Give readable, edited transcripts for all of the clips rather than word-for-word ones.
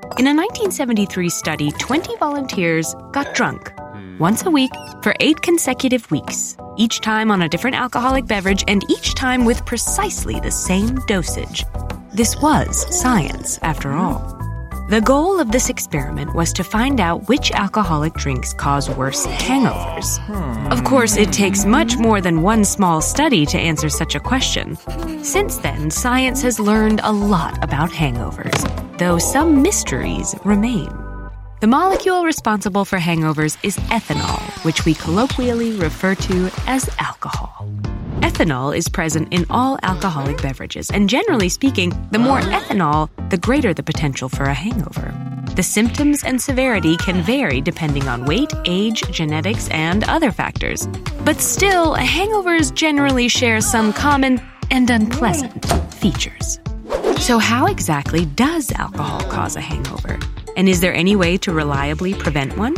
In a 1973 study, 20 volunteers got drunk once a week for 8 consecutive weeks, each time on a different alcoholic beverage and each time with precisely the same dosage. This was science, after all. The goal of this experiment was to find out which alcoholic drinks cause worse hangovers. Of course, it takes much more than one small study to answer such a question. Since then, science has learned a lot about hangovers, though some mysteries remain. The molecule responsible for hangovers is ethanol, which we colloquially refer to as alcohol. Ethanol is present in all alcoholic beverages, and generally speaking, the more ethanol, the greater the potential for a hangover. The symptoms and severity can vary depending on weight, age, genetics, and other factors. But still, hangovers generally share some common and unpleasant features. So how exactly does alcohol cause a hangover? And is there any way to reliably prevent one?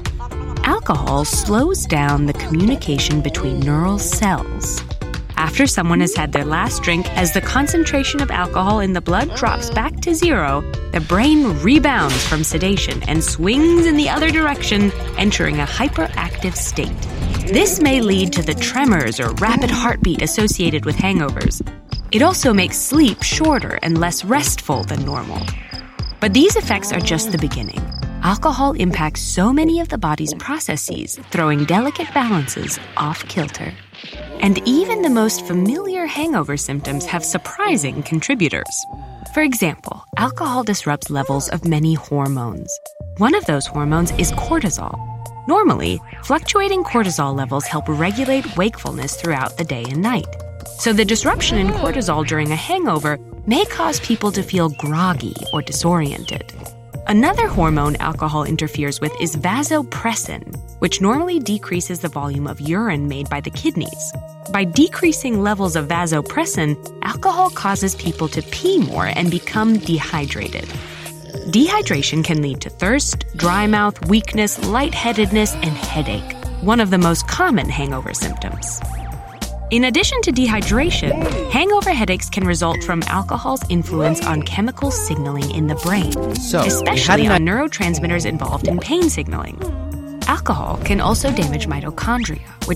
Alcohol slows down the communication between neural cells. After someone has had their last drink, as the concentration of alcohol in the blood drops back to 0, the brain rebounds from sedation and swings in the other direction, entering a hyperactive state. This may lead to the tremors or rapid heartbeat associated with hangovers. It also makes sleep shorter and less restful than normal. But these effects are just the beginning. Alcohol impacts so many of the body's processes, throwing delicate balances off kilter. And even the most familiar hangover symptoms have surprising contributors. For example, alcohol disrupts levels of many hormones. One of those hormones is cortisol. Normally, fluctuating cortisol levels help regulate wakefulness throughout the day and night. So the disruption in cortisol during a hangover may cause people to feel groggy or disoriented. Another hormone alcohol interferes with is vasopressin, which normally decreases the volume of urine made by the kidneys. By decreasing levels of vasopressin, alcohol causes people to pee more and become dehydrated. Dehydration can lead to thirst, dry mouth, weakness, lightheadedness, and headache, one of the most common hangover symptoms. In addition to dehydration, hangover headaches can result from alcohol's influence on chemical signaling in the brain, especially on neurotransmitters involved in pain signaling. Alcohol can also damage mitochondria, which